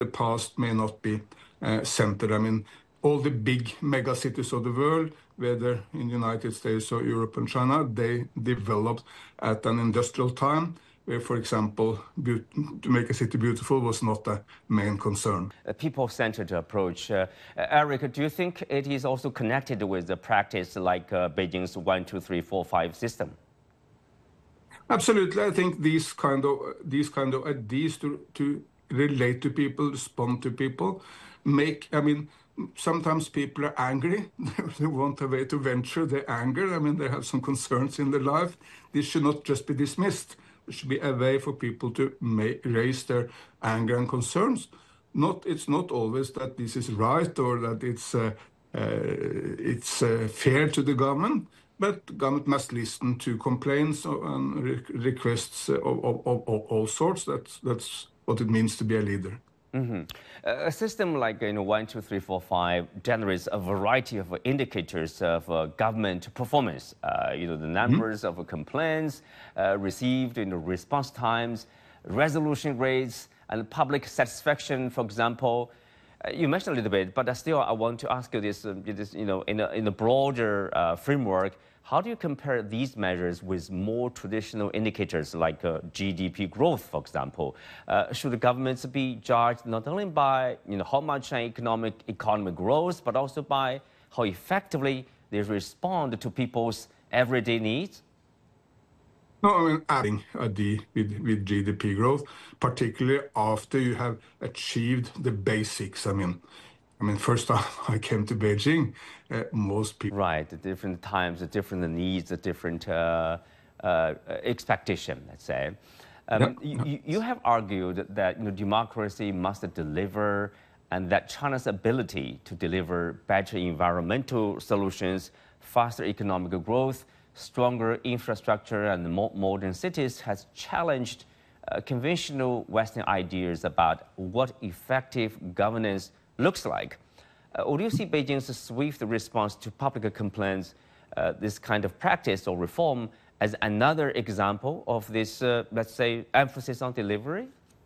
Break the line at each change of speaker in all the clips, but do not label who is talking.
the past may not be centered. I mean, all the big mega cities of the world, whether in the United States or Europe and China, they developed at an industrial time where, for example, to make a city beautiful was not a main concern.
A people-centered approach. Eric, do you think it is also connected with the practice like Beijing's 1, 2, 3, 4, 5 system?
Absolutely. I think these kind of ideas to relate to people, respond to people, sometimes people are angry. They want a way to venture their anger. I mean, they have some concerns in their life. This should not just be dismissed. There should be a way for people to raise their anger and concerns. It's not always that this is right or that it's fair to the government, but the government must listen to complaints and requests of all sorts. That's what it means to be a leader.
Mm-hmm. A system like 1, 2, 3, 4, 5 generates a variety of indicators of government performance. The numbers of complaints received, response times, resolution rates, and public satisfaction, for example. You mentioned a little bit, but still, I want to ask you this. In a broader framework. How do you compare these measures with more traditional indicators like GDP growth, for example? Should the governments be judged not only by how much an economy grows, but also by how effectively they respond to people's everyday needs?
No, I mean, adding a D with GDP growth, particularly after you have achieved the basics. I mean, first time I came to Beijing, most people...
Right, the different times, the different needs, the different expectation, let's say. You have argued that democracy must deliver and that China's ability to deliver better environmental solutions, faster economic growth, stronger infrastructure and more modern cities has challenged conventional Western ideas about what effective governance looks like. Or do you see Beijing's swift response to public complaints, this kind of practice or reform, as another example of this, let's say, emphasis on delivery?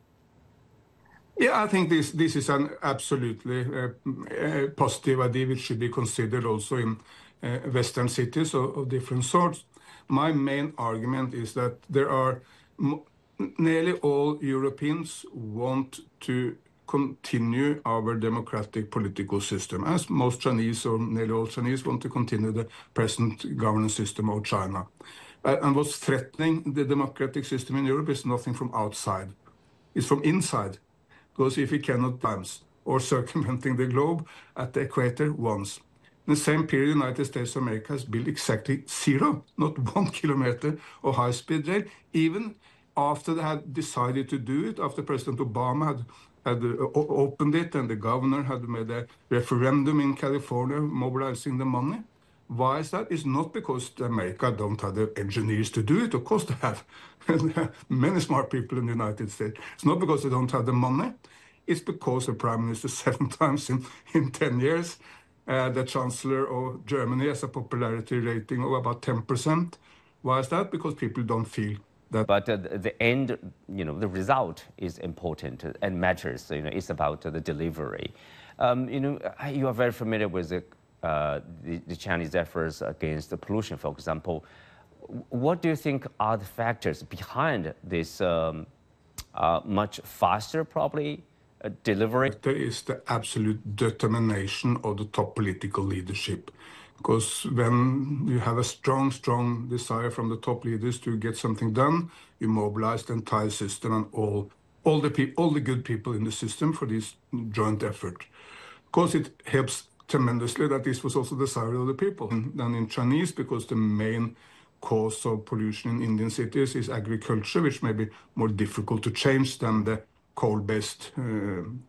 Yeah, I think this is an absolutely positive idea which should be considered also in Western cities of different sorts. My main argument is that there are nearly all Europeans want to continue our democratic political system, as most Chinese or nearly all Chinese want to continue the present governance system of China. And what's threatening the democratic system in Europe is nothing from outside. It's from inside. Because if we cannot times or circumventing the globe at the equator once. In the same period, the United States of America has built exactly 0, not 1 kilometer of high-speed rail, even after they had decided to do it, after President Obama had opened it and the governor had made a referendum in California mobilizing the money. Why is that? It's not because America don't have the engineers to do it. Of course they have. Many smart people in the United States. It's not because they don't have the money. It's because the Prime Minister 7 times in 10 years, the Chancellor of Germany has a popularity rating of about 10%. Why is that? Because people don't feel that.
But the end, the result is important and matters. It's about the delivery. You are very familiar with the Chinese efforts against the pollution, for example. What do you think are the factors behind this much faster, probably, delivery?
There is the absolute determination of the top political leadership. Because when you have a strong desire from the top leaders to get something done, you mobilize the entire system and all the good people in the system for this joint effort. Of course, it helps tremendously that this was also the desire of the people. And in Chinese, because the main cause of pollution in Indian cities is agriculture, which may be more difficult to change than the coal-based